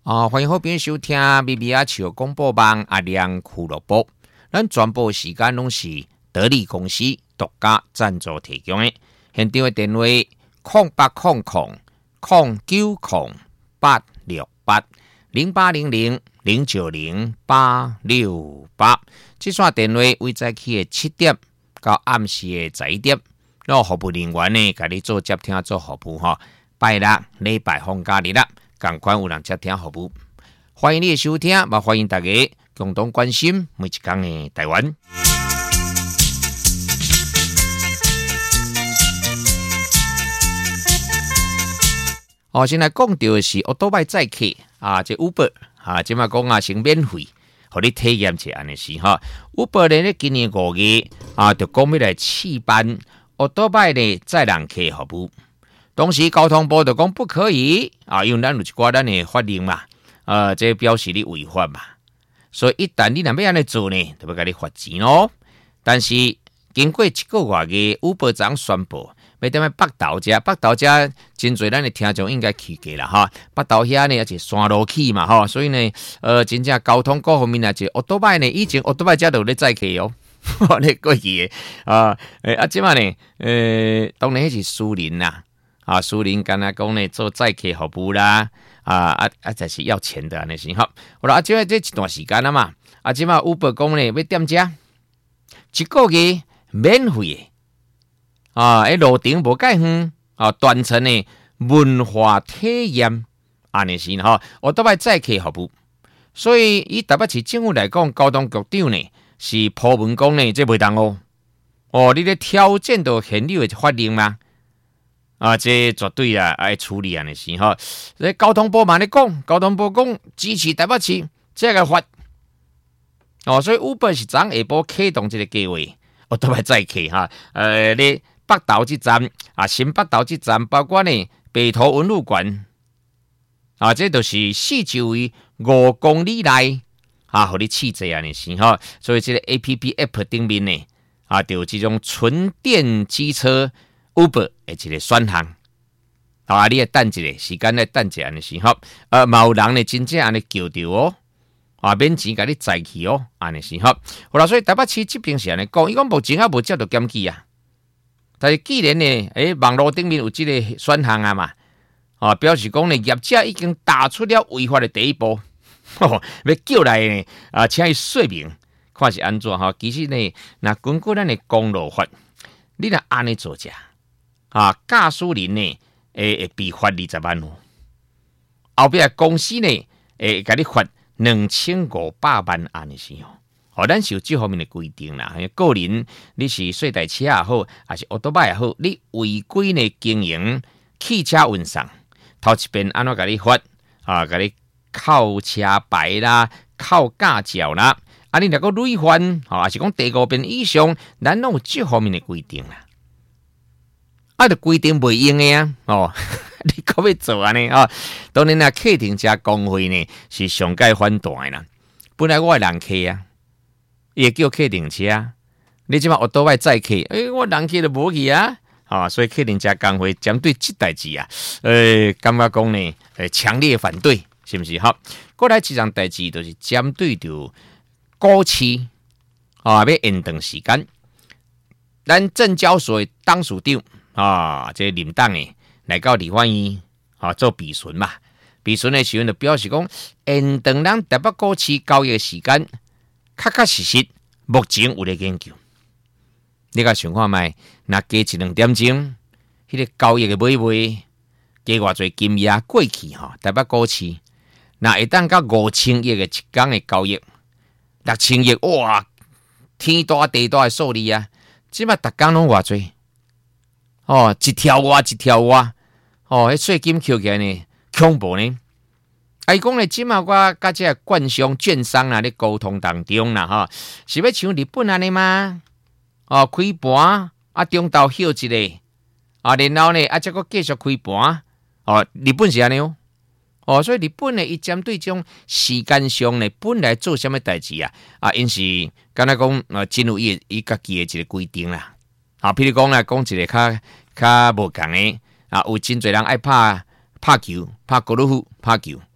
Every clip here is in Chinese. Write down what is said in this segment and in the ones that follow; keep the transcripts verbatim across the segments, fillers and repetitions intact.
啊，欢迎好朋友收听咪咪啊笑广播网阿亮俱乐部。咱全部时间拢是得力公司独家赞助提供的。现场的电话空八空空空九空八六八零八零零零九零八六八。这线电话为早起的七点到暗时的十一点，那服务人员呢，甲你做接听做服务哈。拜六、礼拜放假日啦，赶快有人接听服务。欢迎你的收听，也欢迎大家共同关心每一天的台湾。哦，现在讲到的是奥多拜载客啊，这 Uber 啊，即嘛讲啊，先免费，互你体验一下安尼是哈。Uber 咧今年五月啊，就讲要来试办奥多拜的载人客服务。当时交通部就讲不可以啊，因为咱有一寡咱的法令嘛，呃，这表示你违法嘛。所以一旦你若要安尼做呢，就要甲你罚钱咯。但是经过一个月嘅Uber长宣布，要踮喺北投遮，北投遮真侪咱的听众应该去过啦哈。北投遐呢也是山路起嘛哈，所以呢，呃，真正交通各方面啊，就奥多拜呢，以前奥多拜遮都有咧载客哦，你过去嘅啊，诶啊，即嘛呢，呃，当然迄是私人啦。啊，私人干那讲呢，做载客服务啦，啊啊啊，才是要钱的安尼是好。好啦，啊，即个这一段时间啦嘛，啊，即嘛 Uber 讲呢，要踮遮一个月免费的，啊，迄路程无介远，啊，toàn程的文化体验安尼是吼，我都摆载客服务。所以以台北市政府来讲，交通局长呢是普文讲呢，这袂当哦，哦，你咧挑战到现有的法令吗？啊，这绝对啊，爱处理安尼是吼。这交通部嘛咧讲，交通部讲支持台北市这个法。哦，所以 Uber 是昨下晡启动这个计划，我都来载客哈。呃，咧北投这站啊，新北投这站，包括呢北投文物馆啊，这都是四周围五公里内啊，互你试坐安尼是吼。所以这个 A P P App 顶面呢啊，就有这种纯电机车。Uber 的一个选项，啊，你要等一个时间来等一下安尼是好，呃，嘛有人呢真正安尼叫着哦，啊，免钱甲你载去哦，安尼是好。好啦，所以台北市这边是安尼讲，伊讲目前还无接到检举啊，但是既然呢，诶，网络顶面有这个选项啊嘛，啊，表示讲呢，业者已经踏出了违法的第一步，哦、要叫来呢，啊，请伊说明，看是安怎哈。其实呢，那根据咱的公路法，你若安尼做者。啊，驾驶人呢，会会被罚二十万哦。后壁公司呢，会甲你罚两千五百万安尼是哦。哦，咱是有这方面的规定啦。个人你是细台车也好，还是奥多拜也好，你违规呢经营汽车运送，头一遍安怎甲你罚啊？甲你扣车牌啦，扣驾照啦。啊，你若个累犯，啊，还是讲第五遍以上，咱拢有这方面的规定啦。啊，就规定袂用的啊！哦，你可要做安尼啊？当然啦，客停车工会呢是上界反弹的啦。本来我人客啊，也叫客停车。你即马奥多拜载客，诶、欸，我人客都无去啊！啊，所以客停车工会针对这代志啊，呃，感觉讲呢，呃，强烈反对，是不是？好，过来这项代志就是针对着股市啊，要延长时间。咱证交所的董事长。啊，这林党诶，来到立法院啊做比询嘛，比询的时候就表示讲，延长咱台北股市交易的时间，确确实实目前有咧研究。你甲想看卖，若加一两点钟，迄、那个交易的买卖，加偌侪金额过去吼，台北股市，若会当到五千亿的一天的交易，六千亿哇，天大地大的数字啊！即摆逐工拢偌侪。哦，一条哇一条哇，哦，迄税金扣起来呢，恐怖呢。啊，伊讲咧，即马我甲这券商、券商啊，咧沟通当中啦，哈，是要像日本安尼吗？哦，开盘啊，中昼休一个，啊，然后呢，啊，再个继续开盘，哦，日本是安尼哦。哦，所以日本呢，伊针对这种时间上呢，本来做什么代志啊？啊，因是敢若讲啊，进入伊伊家己的一个规定啦。啊，譬如讲啦，讲一个较较无共的啊，有真侪人爱拍拍球、拍高尔夫、拍球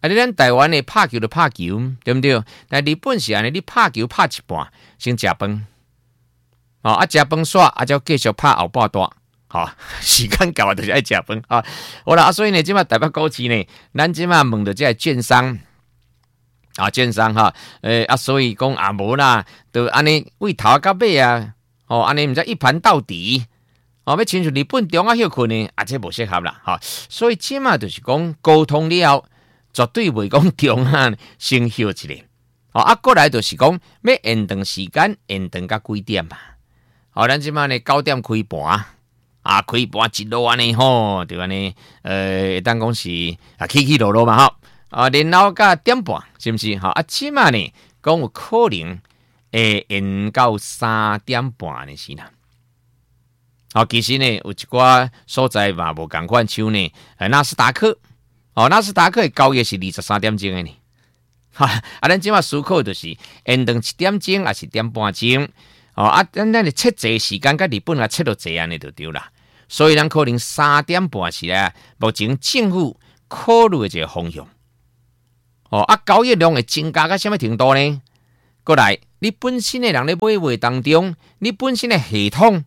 啊，你咱台湾的拍球就拍球，对不对？但日本是安尼，你拍球拍一半先食饭，哦啊食饭煞，啊就继续拍后半段，好、哦、时间到啊，就是爱食饭啊。好啦，啊所以呢，即马台北股市呢，咱即马问到即个券商啊，券商哈，诶啊，所以讲啊无啦，就安尼为头到尾啊，哦安尼毋知一盘到底。哦，要亲像日本中啊休困呢，啊，这无适合啦，哈、哦。所以即马就是讲沟通了，绝对袂讲中啊先休一个。哦，啊，过来就是讲要延长时间，延长到几点嘛？哦，咱即马呢九点开盘，啊，开盘一路安尼吼，对安尼，呃，当讲是啊起起落落嘛，吼，啊，然后甲点半是毋是？哈、哦，啊，即马呢讲有可能会延到三点半呢是啦。好，其实呢，有一寡所在嘛无共款，像呢，呃，纳斯达克，哦，纳斯达克的交易是二十三点钟的呢，哈，啊，咱即马思考就是延长一点钟，还是点半钟，哦，啊，咱咱的测这时间，甲日本啊测到这安尼就对啦，所以咱可能三点半是咧，目前政府考虑的一个方向，哦，啊，交易量会增加到什么程度呢？过来，你本身的人咧买卖当中，你本身的系统。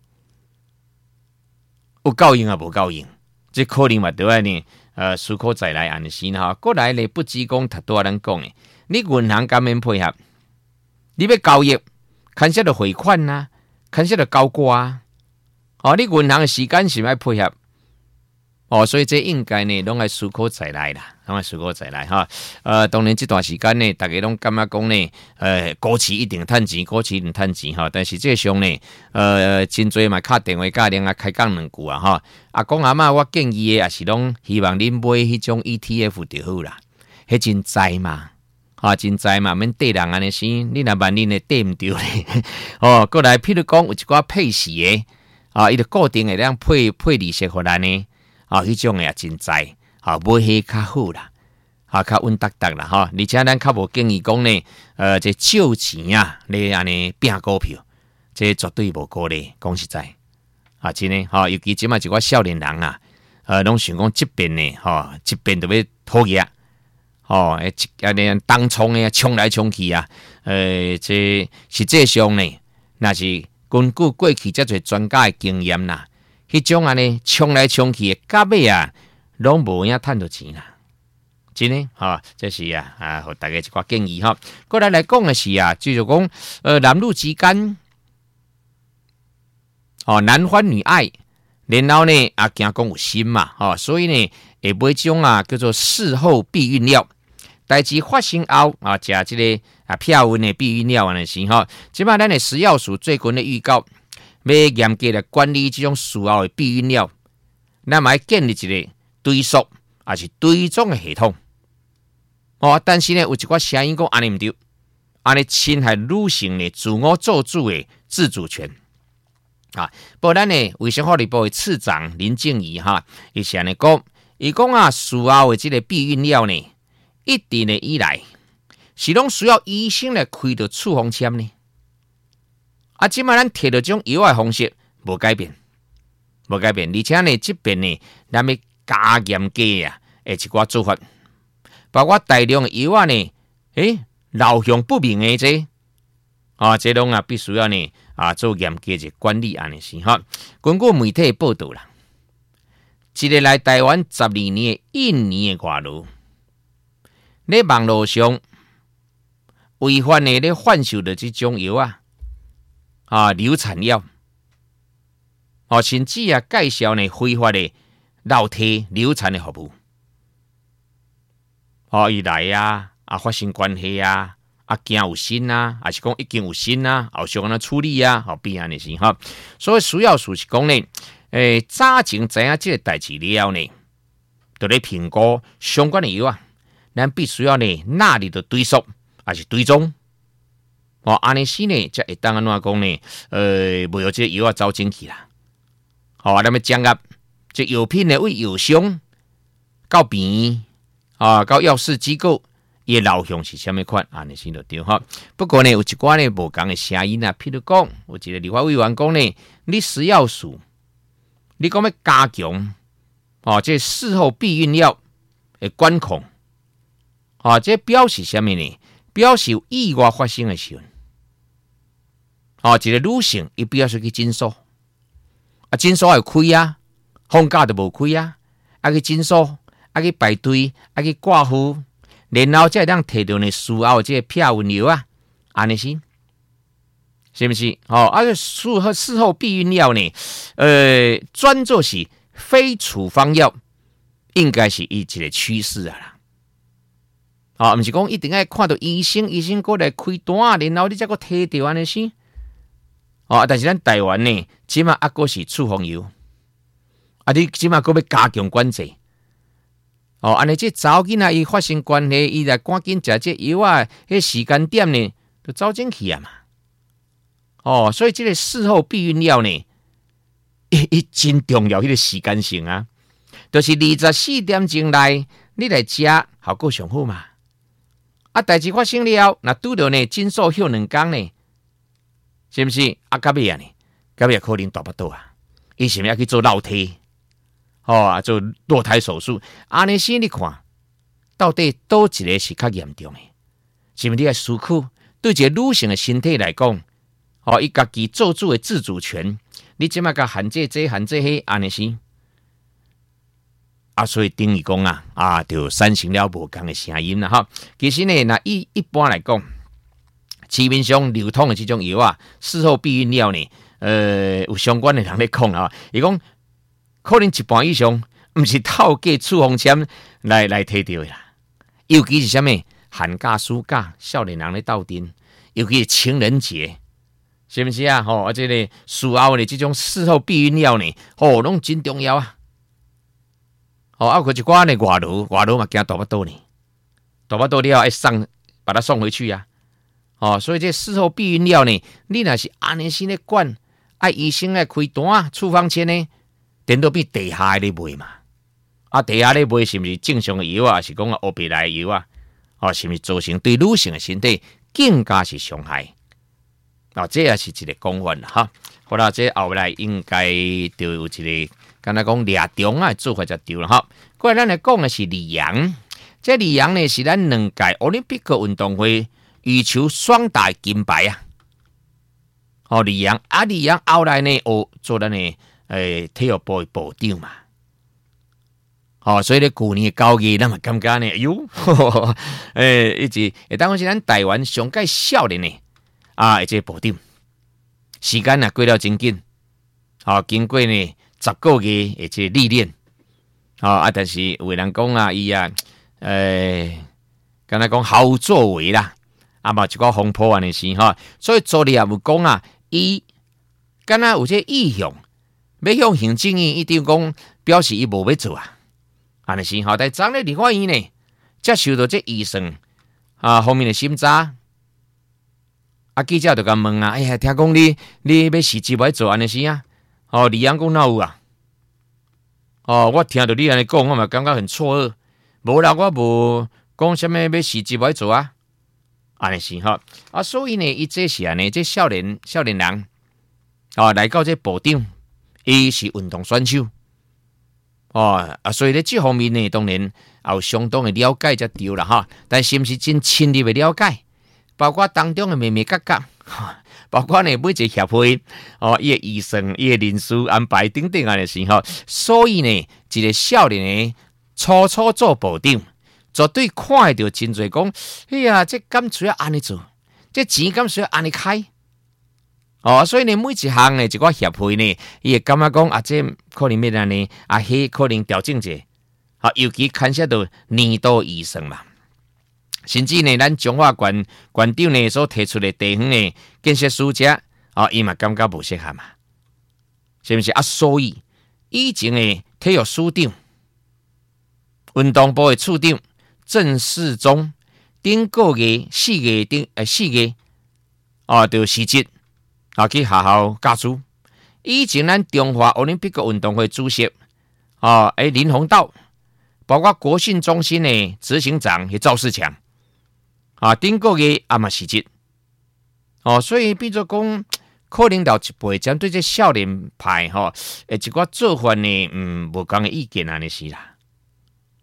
有够用啊，无够用，这可能嘛对啊呢。呃，思考再来安尼先哈。过来咧，不只讲头拄仔咱讲诶，你银行敢免配合？你要交易，牵涉到汇款啊，牵涉到交挂啊。哦，你银行的时间是要配合。哦，所以这应该呢，拢爱思考再来啦，拢爱思考再来哈。呃，当然这段时间呢，大家拢感觉讲呢，呃，股市一定趁钱，股市一定趁钱哈。但是这上呢，呃，真多嘛，敲电话甲恁啊开讲两句啊哈。阿公阿嬷，我建议的也是拢希望恁买迄种 E T F 就好啦，迄真知嘛，哈，真知嘛，免缀人安尼先，你若万恁会缀唔着咧。哦，过来，譬如讲有一寡配息的啊，伊就固定会当配配利息互咱呢。啊，迄种也真知，啊，买迄较好啦，啊，较稳当当啦，哈。而且咱较无建议讲呢，呃，这借钱啊，你安尼拼股票，这绝对无鼓励，讲实在，啊，真诶，哈，尤其即马一寡少年人啊，呃，拢想讲即边呢，哈，即边就要讨业，哦，诶，安尼当冲诶，冲来冲去啊，呃，这实际上呢，那是根据过去遮侪专家诶经验啦。迄种安尼冲来冲去的，到尾啊，拢无影趁到钱啦，真诶，哈、哦，这是啊啊，互大家一寡建议哈。过来来讲的是啊，就是讲，呃，男女之间，哦，男欢女爱，然后呢啊，惊讲有心嘛，哦，所以呢，会买种啊叫做事后避孕药，代志发生后啊，食即个啊漂温的避孕药安尼是哈。即摆咱的食药署最近的预告。要严格来管理这种事后的避孕药，咱嘛要建立一个追溯还是追踪的系统。哦，但是呢，有一寡声音讲安尼唔对，安尼侵害女性的自我做主的自主权。啊，不过咱呢，卫生福利部的次长林静怡哈，伊是安尼讲，伊讲啊，事后的这个避孕药呢，一定的以来是拢需要医生来开到处方签呢。啊，即摆咱摕到种药的方式无改变，无改变，而且呢，即边呢，咱要加严格啊，诶一寡做法，包括大量的药啊呢，诶，流向不明的这，啊，这拢啊必须要呢啊做严格的管理安尼是哈。根据媒体报道啦，一个来台湾十二年的印尼的外劳，咧网络上违反的咧贩售的这种药啊。啊，流产药，哦，甚至啊介绍呢非法的流体流产的服务，哦，伊来啊，啊发生关系啊，啊惊有心啊，还是讲已经有心啊，后续安怎处理啊，哦，变安尼是哈。所以需要是讲呢，诶，早前知影这个代志了呢，就咧评估相关的药啊，咱必须要呢纳入的追溯，还是追踪。哦，安尼是呢，才会当安怎讲呢？呃，袂有这药啊走进去啦。好、哦，咱们掌握这药品呢，为药商到病啊，到药事机构，伊流向是虾米款？安尼先就对哈。不过呢，有一寡呢无共的声音啊，譬如讲，有一个立法委员讲呢，你食药署，你讲要加强哦，这事后避孕药的管控， 啊，这表示什么呢？表示有意外发生的时候，啊，一个女性伊必须去诊所，啊，诊所要开啊，放假就无开啊，啊去诊所，啊去排队，啊去挂号，然后才会当摕到呢需要这个片温药啊，安尼是，是不是？哦，啊，事后事后避孕药呢，呃，专做是非处方药，应该是一个趋势啊啦。啊，毋是讲一定要看到医生，医生过来开单，然后你才个摕到安尼是。哦，但是咱台湾呢，即马还阁是处方药，啊，你即马阁要加强管制。哦，安尼这查某囡仔伊发生关系，伊来赶紧食这药啊，迄时间点呢，就走进去啊嘛。哦，所以这个事后避孕药呢，伊伊真重要，迄个时间性啊，就是二十四点钟内你来食，效果上好嘛。啊，代志发生了，那拄到呢，诊所休两工呢，是不是？啊，到尾啊呢，到尾可能大不到啊，伊是毋是要去做落胎？哦，啊，做堕胎手术，安尼先你看，到底倒一个是较严重的？是毋是你要思考？对一个女性的身体来讲，哦，伊家己做主的自主权，你即马甲限制这限制迄，安尼是？啊，所以等于讲啊，啊，就产生了无同的声音啦哈。其实呢，那一一般来讲，市面上流通的这种药啊，事后避孕药呢，呃，有相关的人咧讲啊，伊讲可能一半以上，毋是透过处方签来来摕到的啦。尤其是啥物寒假、暑假，少年人咧斗阵，尤其是情人节，是毋是啊？吼、哦，而且呢，需要的这种事后避孕药呢，哦，拢真重要啊。哦，啊，佢一寡呢外劳，外劳嘛惊大巴肚呢，大巴肚了要送，把它送回去啊。哦，所以这事后避孕药呢，你若是安尼先咧管，爱医生来开单处方签呢，等到变地下咧卖嘛。啊，地下咧卖是毋是正常的药啊？是讲啊，黑白来的药啊？哦，是毋是造成对女性的身体更加是伤害？啊，这也是一个讲法啦哈。好啦，这后来应该就有一个。刚才讲掠中啊，做法就对了哈。过来咱来讲的是李阳，这李阳呢是咱两届奥林匹克运动会羽球双打金牌啊。哦，李阳啊，李阳后来呢，哦做咱的诶体育部部长嘛。哦，所以咧去年九月，咱嘛感觉呢，哎呦，诶，一直会当讲是咱台湾上届少年呢啊，一个部长，时间啊过了真紧，哦，经过呢。十个月的这历练，哦啊，但是有人讲啊，伊啊，诶，刚才讲毫无作为啦，啊嘛一个风波安尼是哈，所以昨日也有讲啊，伊敢若有这意向，要向行政院一定讲表示伊无要做啊，安尼是哈，但昨日立法院呢，接受到这医生啊方面的审查，啊记者就甲问啊，哎呀，听讲你你要辞职要做安尼是啊？哦，李阳讲哪有啊？哦，我听到你安尼讲，我嘛感觉很错愕。无啦，我无讲什么要辞职要做啊？安尼是哈啊，所以呢，伊这是安尼，这少年少年人哦，来到这部长，伊是运动选手哦啊，所以咧这方面呢，当然也有相当的了解才对啦哈。但是毋是真深入的了解，包括当中的眉眉角角。包括呢，每一个协会哦，伊个医生、伊个人事安排等等安尼是吼，所以呢，一个少年呢，初初做部长，绝对看到真侪讲，哎呀，这敢需要安尼做，这钱敢需要安尼开，哦，所以呢，每一项呢，一个协会呢，伊会感觉讲啊，这可能要安尼，啊，迄可能调整者，啊，尤其牵涉到年度医生嘛。甚至呢，咱中华县县长呢所提出的地方呢建设书者，啊，伊嘛感觉无适合嘛，是不是啊？所以以前的体育署长、运动部的处长郑世忠，顶个月四月顶诶四月啊，就辞职啊去学校教书。以前咱中华奥林匹克运动会主席啊，诶林鸿道，包括国训中心的执行长是赵世强。啊，顶个月也嘛辞职，哦，所以变做讲，可能老一辈针对这少年派吼，诶，一寡做法呢，嗯，无共的意见安尼是啦。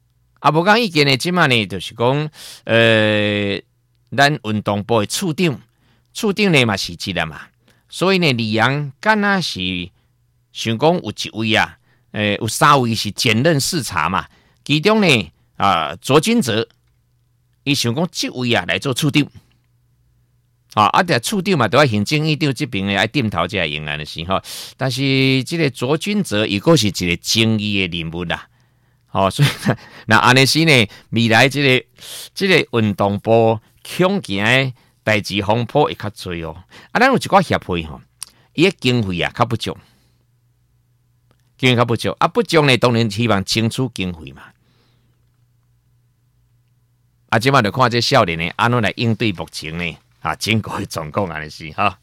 啊，无讲意见呢，即马呢就是讲，呃，咱运动部的处长，处长呢嘛是一个嘛，所以呢，李阳敢若是想讲有一位啊，诶、呃，有三位是兼任视察嘛，其中呢啊，卓君泽，伊想讲即位啊来做处长。啊，啊！但处长嘛，都要行政院长这边来点头才会用啊，就是吼。但是这个卓君泽，伊个是一个正义的人物啦。哦，所以那安尼是呢，未来这个这个运动部恐惊的代志风波会较多哦。啊，咱有一寡协会吼，伊个经费啊较不足，经费较不足啊，不足呢，当然希望争取经费嘛。啊，即马就看这少年呢，安怎来应对目前呢？啊，整个的状况安尼是哈。